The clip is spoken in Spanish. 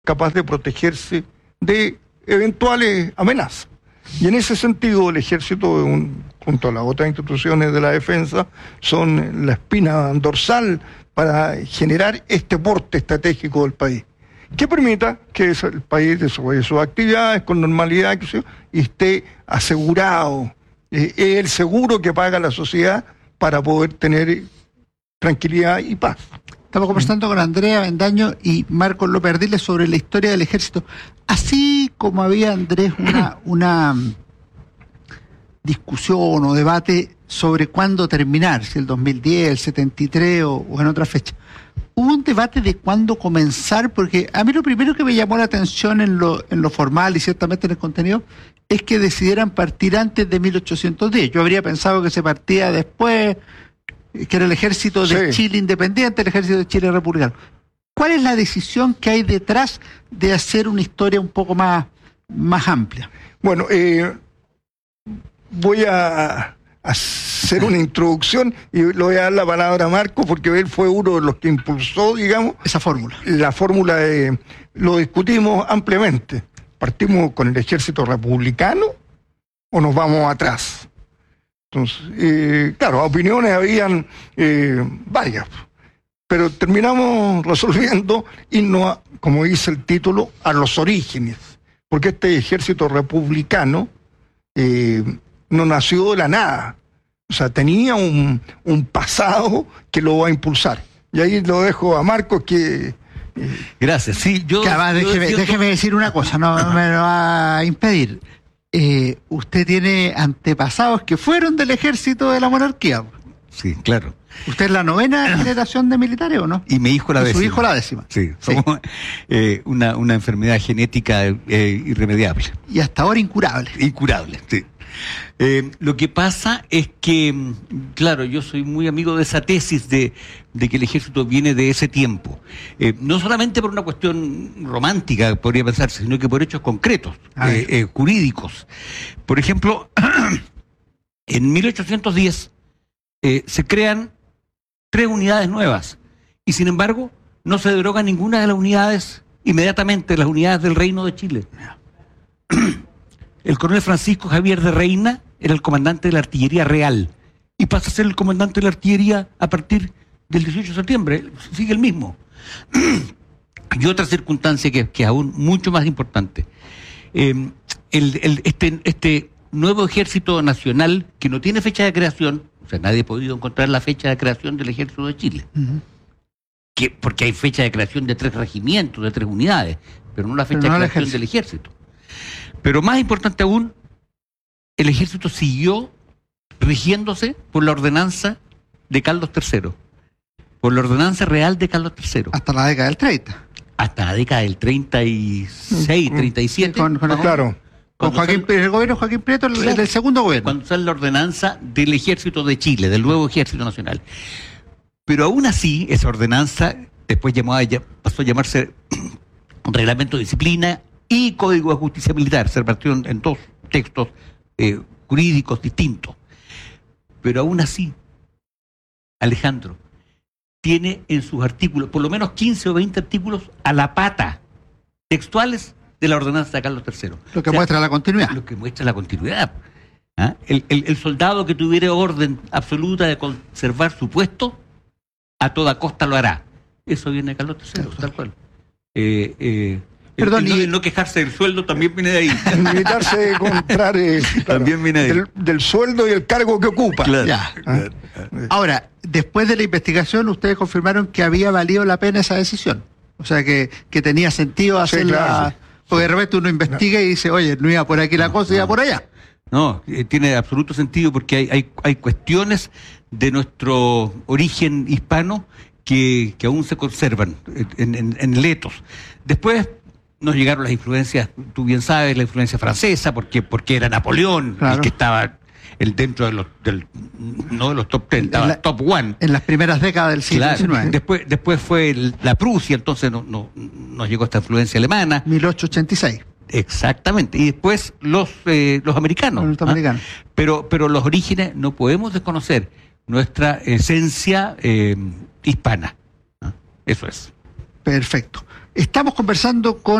capaz de protegerse de eventuales amenazas. Y en ese sentido el ejército, junto a las otras instituciones de la defensa, son la espina dorsal para generar este porte estratégico del país, que permita que el país desarrolle sus actividades con normalidad y esté asegurado. Es el seguro que paga la sociedad para poder tener tranquilidad y paz. Estamos conversando con Andrea Avendaño y Marcos López Ardiles sobre la historia del ejército. Así como había, Andrés, una discusión o debate sobre cuándo terminar, si el 2010, el 73 o en otra fecha, hubo un debate de cuándo comenzar, porque a mí lo primero que me llamó la atención en lo formal y ciertamente en el contenido es que decidieran partir antes de 1810. Yo habría pensado que se partía después, que era el ejército de Chile independiente, el ejército de Chile republicano. ¿Cuál es la decisión que hay detrás de hacer una historia un poco más amplia? Bueno, voy a hacer una introducción y le voy a dar la palabra a Marco, porque él fue uno de los que impulsó, digamos, esa fórmula. La fórmula lo discutimos ampliamente. ¿Partimos con el ejército republicano o nos vamos atrás? Entonces, claro, opiniones habían varias, pero terminamos resolviendo irnos, como dice el título, a los orígenes, porque este ejército republicano no nació de la nada, o sea, tenía un pasado que lo va a impulsar. Y ahí lo dejo a Marcos que... Gracias, sí, déjeme decir una cosa, no me lo va a impedir. Usted tiene antepasados que fueron del ejército de la monarquía. Sí, claro. ¿Usted es la 9ª generación de militares o no? Y mi hijo la 10ª. Su hijo la 10ª. Sí, somos una enfermedad genética irremediable. Y hasta ahora incurable. Incurable, sí. Lo que pasa es que, claro, yo soy muy amigo de esa tesis de que el ejército viene de ese tiempo. No solamente por una cuestión romántica, podría pensarse, sino que por hechos concretos, jurídicos. Por ejemplo, en 1810 se crean 3 unidades nuevas y, sin embargo, no se deroga ninguna de las unidades inmediatamente, las unidades del Reino de Chile. El coronel Francisco Javier de Reina era el comandante de la artillería real y pasa a ser el comandante de la artillería a partir del 18 de septiembre, sigue el mismo. Y otra circunstancia que es aún mucho más importante, este nuevo ejército nacional que no tiene fecha de creación, o sea, nadie ha podido encontrar la fecha de creación del ejército de Chile, porque hay fecha de creación de 3 regimientos, de 3 unidades, pero no la fecha de creación del ejército. Pero más importante aún, el ejército siguió rigiéndose por la ordenanza de Carlos III, por la ordenanza real de Carlos III. Hasta la década del 30. Hasta la década del 36, 37. Claro. Con Joaquín, el gobierno de Joaquín Prieto, el segundo gobierno. Cuando sale la ordenanza del ejército de Chile, del nuevo ejército nacional. Pero aún así, esa ordenanza después pasó a llamarse Reglamento de Disciplina y Código de Justicia Militar. Se repartió en 2 textos jurídicos distintos. Pero aún así, Alejandro tiene en sus artículos, por lo menos 15 o 20 artículos a la pata, textuales de la ordenanza de Carlos III. Lo que muestra la continuidad. Lo que muestra la continuidad. ¿Ah? El soldado que tuviera orden absoluta de conservar su puesto, a toda costa lo hará. Eso viene de Carlos III, tal cual. Perdón, el no quejarse del sueldo también viene de ahí. Limitarse a comprar también viene de ahí. Del sueldo y el cargo que ocupa. Claro, claro. Ahora, después de la investigación, ustedes confirmaron que había valido la pena esa decisión. O sea, que tenía sentido hacerla. Claro. Porque de repente uno investiga y dice, oye, no iba por aquí la cosa, iba por allá. No, tiene absoluto sentido porque hay cuestiones de nuestro origen hispano que aún se conservan en letos. Después nos llegaron las influencias, tú bien sabes, la influencia francesa, porque era Napoleón, claro, el que estaba dentro de no de los top 10, estaba top 1. En las primeras décadas del siglo XIX. Después fue la Prusia, entonces nos llegó esta influencia alemana. 1886. Exactamente, y después los americanos. Los americanos. Pero los orígenes no podemos desconocer nuestra esencia hispana. Eso es. Perfecto. Estamos conversando con